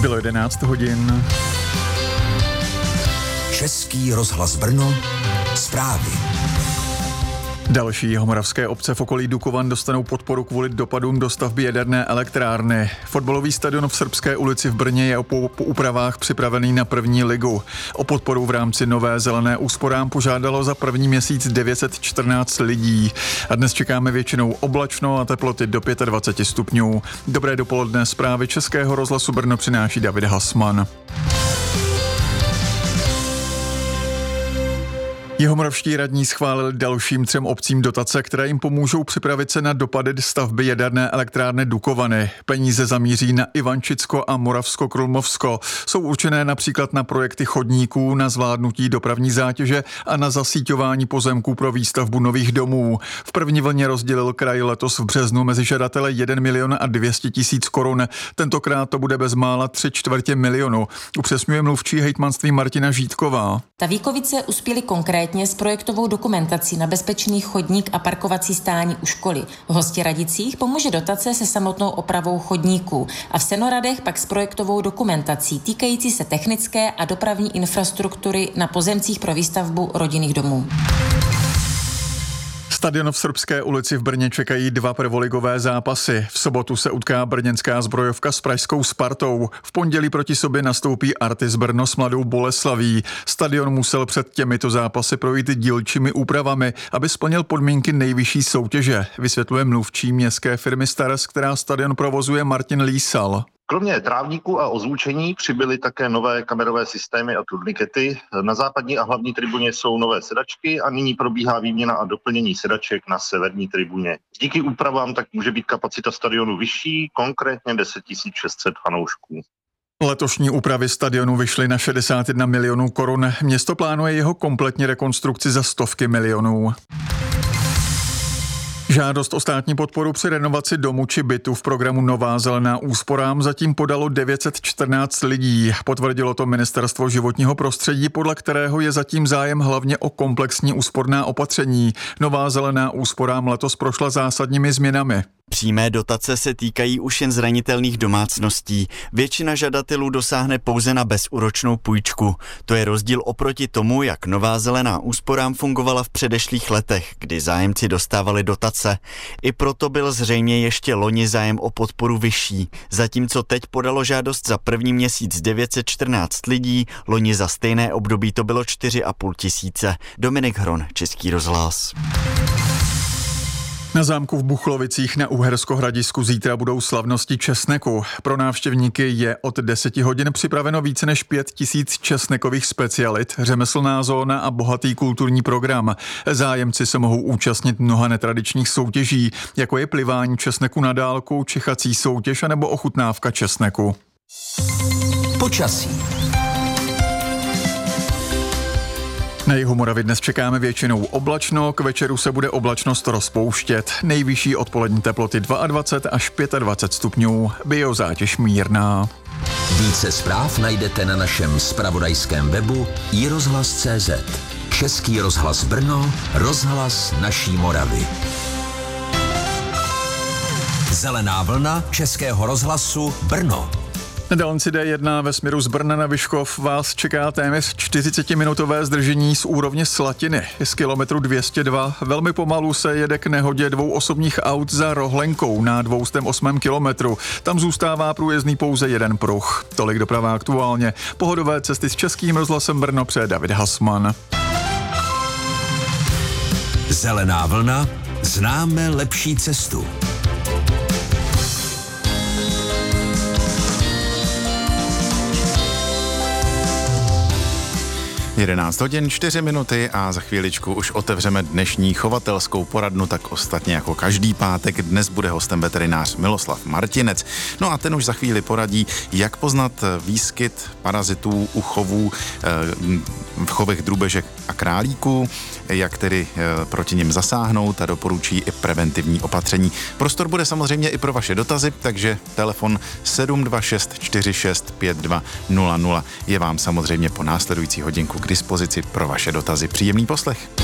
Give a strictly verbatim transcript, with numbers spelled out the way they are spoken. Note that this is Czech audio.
Bylo jedenáct hodin. Český rozhlas Brno, zprávy. Další jihomoravské obce v okolí Dukovan dostanou podporu kvůli dopadům do stavby jaderné elektrárny. Fotbalový stadion v Srbské ulici v Brně je po, po úpravách připravený na první ligu. O podporu v rámci Nové zelené úsporám požádalo za první měsíc devět set čtrnáct lidí. A dnes čekáme většinou oblačno a teploty do dvacet pět stupňů. Dobré dopoledne, zprávy Českého rozhlasu Brno přináší David Hasman. Jihomoravští radní schválili dalším třem obcím dotace, které jim pomůžou připravit se na dopady stavby jaderné elektrárny Dukovany. Peníze zamíří na Ivančicko a Moravsko-Krulmovsko. Jsou určené například na projekty chodníků, na zvládnutí dopravní zátěže a na zasíťování pozemků pro výstavbu nových domů. V první vlně rozdělil kraj letos v březnu mezi žadatele jeden milion a dvě stě tisíc korun. Tentokrát to bude bezmála tři čtvrtě milionu. Upřesňuje mluvčí hejtmanství Martina Žítková. Tavíkovice uspěly konkrétně s projektovou dokumentací na bezpečný chodník a parkovací stání u školy. V Hostiradicích pomůže dotace se samotnou opravou chodníků a v Senoradech pak s projektovou dokumentací týkající se technické a dopravní infrastruktury na pozemcích pro výstavbu rodinných domů. Stadion v Srbské ulici v Brně čekají dva prvoligové zápasy. V sobotu se utká brněnská Zbrojovka s pražskou Spartou. V pondělí proti sobě nastoupí Artis Brno s Mladou Boleslaví. Stadion musel před těmito zápasy projít dílčími úpravami, aby splnil podmínky nejvyšší soutěže, vysvětluje mluvčí městské firmy Stars, která stadion provozuje, Martin Lísal. Kromě trávníků a ozvučení přibyly také nové kamerové systémy a turnikety. Na západní a hlavní tribuně jsou nové sedačky a nyní probíhá výměna a doplnění sedaček na severní tribuně. Díky úpravám tak může být kapacita stadionu vyšší, konkrétně deset tisíc šest set fanoušků. Letošní úpravy stadionu vyšly na šedesát jedna milionů korun. Město plánuje jeho kompletní rekonstrukci za stovky milionů. Žádost o státní podporu při renovaci domu či bytu v programu Nová zelená úsporám zatím podalo devět set čtrnáct lidí. Potvrdilo to Ministerstvo životního prostředí, podle kterého je zatím zájem hlavně o komplexní úsporná opatření. Nová zelená úsporám letos prošla zásadními změnami. Přímé dotace se týkají už jen zranitelných domácností. Většina žadatelů dosáhne pouze na bezúročnou půjčku. To je rozdíl oproti tomu, jak Nová zelená úsporám fungovala v předešlých letech, kdy zájemci dostávali dotace. I proto byl zřejmě ještě loni zájem o podporu vyšší. Zatímco teď podalo žádost za první měsíc devět set čtrnáct lidí, loni za stejné období to bylo čtyři a půl tisíce. Dominik Hron, Český rozhlas. Na zámku v Buchlovicích na Uherskohradišku zítra budou slavnosti česneku. Pro návštěvníky je od deseti hodin připraveno více než pět tisíc česnekových specialit, řemeslná zóna a bohatý kulturní program. Zájemci se mohou účastnit mnoha netradičních soutěží, jako je plivání česneku na dálku, čichací soutěž nebo ochutnávka česneku. Počasí. Na jihu Moravy dnes čekáme většinou oblačno, k večeru se bude oblačnost rozpouštět. Nejvyšší odpolední teploty dvacet dva až dvacet pět stupňů, biozátěž mírná. Více zpráv najdete na našem zpravodajském webu i rozhlas tečka cé zet. Český rozhlas Brno, rozhlas naší Moravy. Zelená vlna Českého rozhlasu Brno. Na dálnici D jedna ve směru z Brna na Vyškov vás čeká téměř čtyřicetiminutové zdržení z úrovně Slatiny. Z kilometru dvě stě dva velmi pomalu se jede k nehodě dvou osobních aut za Rohlenkou na dvě stě osm kilometrů. Tam zůstává průjezdný pouze jeden pruh. Tolik doprava aktuálně. Pohodové cesty s Českým rozhlasem Brno přeje David Hasman. Zelená vlna, známe lepší cestu. jedenáct hodin čtyři minuty a za chvíličku už otevřeme dnešní chovatelskou poradnu, tak ostatně jako každý pátek dnes bude hostem veterinář Miloslav Martinec. No a ten už za chvíli poradí, jak poznat výskyt parazitů u chovů v chovech drůbežek a králíků, jak tedy proti nim zasáhnout a doporučí i preventivní opatření. Prostor bude samozřejmě i pro vaše dotazy, takže telefon sedm dva šest čtyři šest pět dva nula nula je vám samozřejmě po následující hodinku k dispozici pro vaše dotazy. Příjemný poslech.